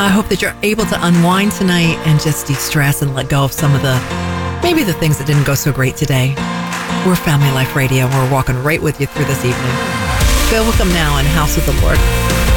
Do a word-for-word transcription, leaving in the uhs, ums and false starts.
I hope that you're able to unwind tonight and just de-stress and let go of some of the, maybe the things that didn't go so great today. We're Family Life Radio. We're walking right with you through this evening. Bill Wickham now in House of the Lord.